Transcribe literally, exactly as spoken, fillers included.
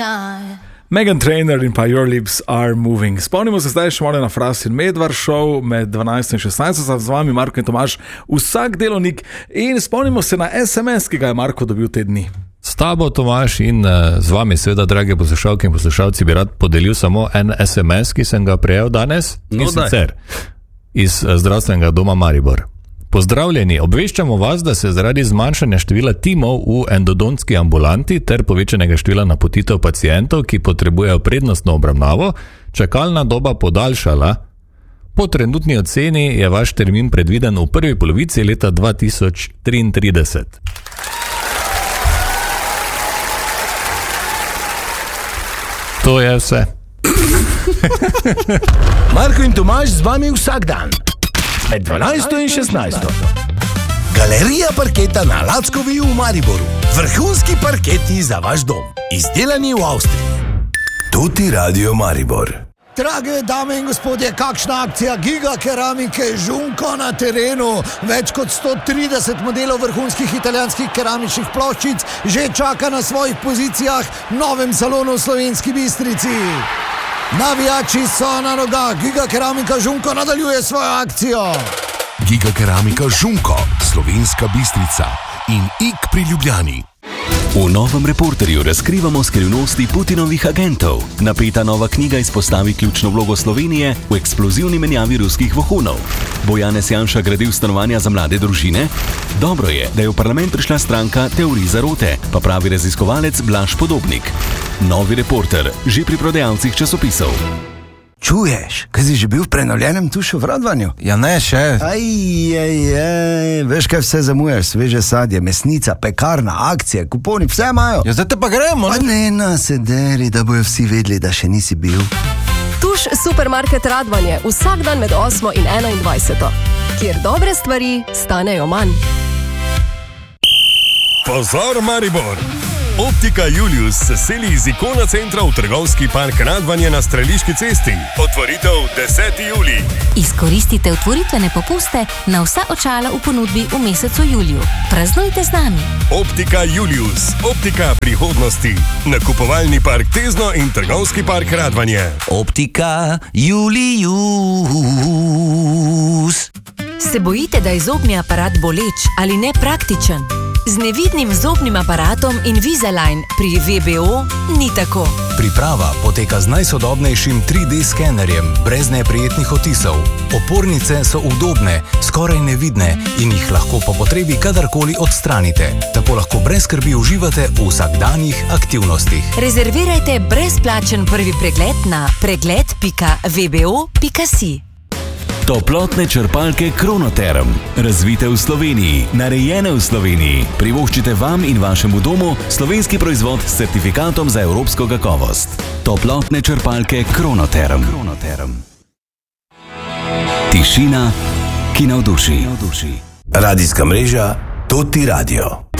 Meghan Trainor in pa Your Lips Are Moving. Spomnimo se zdaj še malo na Fras in Medvar show med dvanajsto in šestnajsto. Z vami Marko in Tomaž, vsak delovnik. In spomnimo se na es em es, ki ga je Marko dobil te dni. S tabo, Tomaž, in uh, z vami, seveda, drage poslušalke in poslušalci, bi rad podelil samo en es em es, ki sem ga prejel danes. No, in sicer iz uh, zdravstvenega doma Maribor. Pozdravljeni, obveščamo vas, da se zaradi zmanjšanja števila timov v endodontski ambulanti ter povečanega števila napotitev pacientov, ki potrebujejo prednostno obravnavo, čakalna doba podaljšala. Po trenutni oceni je vaš termin predviden v prvi polovici leta dva tisoč triintrideset. To je vse. Marko in Tomaž z vami vsak dan. Med dvanajsto in šestnajsto. Galerija parketa na Lackovi v Mariboru. Vrhunski parketi za vaš dom. Izdelani v Avstriji. Tuti Radio Maribor. Drage dame in gospodje, kakšna akcija Giga Keramike Žunko na terenu. Več kot sto trideset modelov vrhunskih italijanskih keramičnih ploščic že čaka na svojih pozicijah v novem salonu v Slovenski Bistrici. Navijači so na nogah, Giga Keramika Žunko nadaljuje svojo akcijo. Giga Keramika Žunko, Slovenska Bistrica in I K pri Ljubljani. V novem Reporterju razkrivamo skrivnosti Putinovih agentov. Napeta nova knjiga izpostavi ključno vlogo Slovenije v eksplozivni menjavi ruskih vohunov. Bo Janez Janša gradil stanovanja za mlade družine? Dobro je, da je v parlament prišla stranka Teorij zarote, pa pravi raziskovalec Blaž Podobnik. Novi Reporter, že pri prodajalcih časopisov. Čuješ, kaj si že bil v prenovljenem Tušu v Radvanju? Ja ne, še. Aj, aj, aj, veš kaj vse zamujaš, sveže sadje, mesnica, pekarna, akcije, kuponi, vse imajo. Ja zdaj te pa gremo, ne? Pa ne, na, sederi, da bojo vsi vedeli, da še nisi bil. Tuš Supermarket Radvanje, vsak dan med osmo in enaindvajseto, kjer dobre stvari stanejo manj. Pozor Maribor! Optika Julius se seli iz Ikona centra v trgovski park Radvanje na Streliški cesti. Otvoritev deseti julij. Izkoristite otvoritvene popuste na vsa očala v ponudbi v mesecu juliju. Praznujte z nami. Optika Julius. Optika prihodnosti. Nakupovalni park Tezno in trgovski park Radvanje. Optika Julius. Se bojite, da je zobni aparat boleč ali nepraktičen? Z nevidnim zobnim aparatom Invisalign pri V B O ni tako. Priprava poteka z najsodobnejšim tri D skenerjem, brez neprijetnih otisov. Opornice so udobne, skoraj nevidne in jih lahko po potrebi kadarkoli odstranite. Tako lahko brez skrbi uživate v vsakdanjih aktivnostih. Rezervirajte brezplačen prvi pregled na pregled pika v b o pika si. Toplotne črpalke Kronoterm. Razvite v Sloveniji, narejene v Sloveniji. Privoščite vam in vašemu domu slovenski proizvod s certifikatom za evropsko kakovost. Toplotne črpalke Kronoterm. Kronoterm. Tišina, ki navduši. Radijska mreža Tuti Radio.